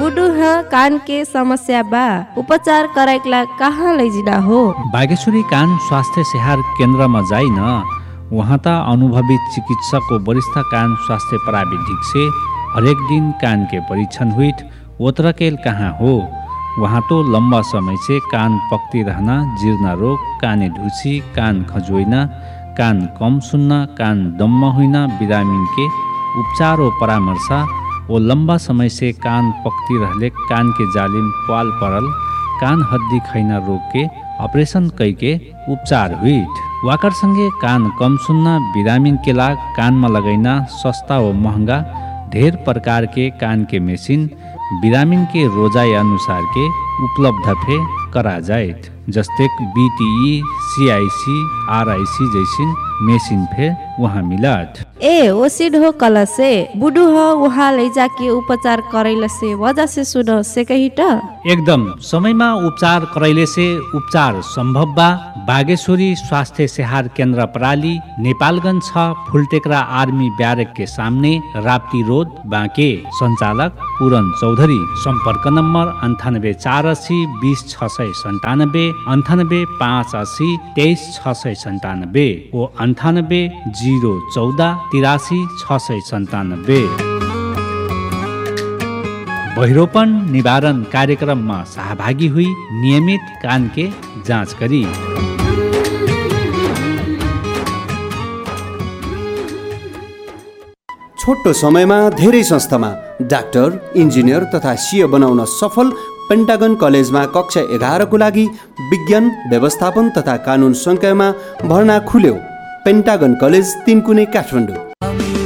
बुडू ह कान के समस्या बा, उपचार कराइकला कहाँ लैजिना हो? बागेश्वरी कान स्वास्थ्य सेहार केन्द्रमा जाइ न। वहाँ त अनुभवी चिकित्सक को वरिष्ठ कान स्वास्थ्य प्राविधिक से हरेक दिन कान के परीक्षण हुईट ओतरकेल कहाँ हो। वहाँ तो लंबा समय से कान पकती रहना, जीर्ण रोग, काने ढुसी, कान खजोइना, कान कम सुन्न, कान दम्म हुइना, बिरामीन के उपचार और परामर्श वो लंबा समय से कान पकती रहले कान के जालिम पाल परल कान हड्डी खैना रोग के ऑपरेशन कई के उपचार हुईट। वाकर संगे कान कम सुन्न बिरामीन के लाग कान में लगैना सस्ता व महंगा ढेर प्रकार के कान के मेसिन बिरामीन के रोजाई अनुसार के उपलब्ध फे करा जाए, जस्ते बीटीई, सीआईसी, आरआईसी जैसी मेसिन फे वहाँ मिलत। ए ओसिड हो कल से बुडू हो वहाँ ले जाके उपचार करैले से वजह से सुनो से कही त एकदम समयमा उपचार करैले से उपचार संभव बा। बागेश्वरी स्वास्थ्य सेहार केन्द्र प्राली नेपालगंज 6 फुलटेकरा आर्मी ब्यारेक के सामने राप्ती रोड बाँके। संचालक पूरन चौधरी। संपर्क नम्बर 9848 20 697 98 580 23 697 ओ 98 014 83 697। बहिरोपन निवारण कार्यक्रममा सहभागी हुई नियमित कान के जाँच करी। छोटो समयमा धेरै संस्थामा डाक्टर, इन्जिनियर तथा सीए बनाउन सफल पेन्टागन कलेजमा कक्षा 11 को लागि विज्ञान, व्यवस्थापन तथा कानुन संकायमा भर्ना खुल्यो। पेन्टागन कलेज 3 कुने काठमाडौँ।